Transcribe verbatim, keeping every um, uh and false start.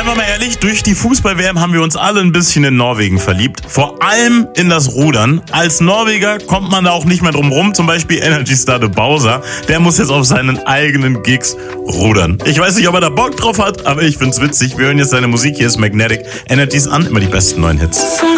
wir mal ehrlich, durch die Fußball-W M haben wir uns alle ein bisschen in Norwegen verliebt. Vor allem in das Rudern. Als Norweger kommt man da auch nicht mehr drum rum. Zum Beispiel Energy Star de Bowser. Der muss jetzt auf seinen eigenen Gigs rudern. Ich weiß nicht, ob er da Bock drauf hat, aber ich find's witzig. Wir hören jetzt seine Musik. Hier ist Magnetic. Energies an, immer die besten neuen Hits.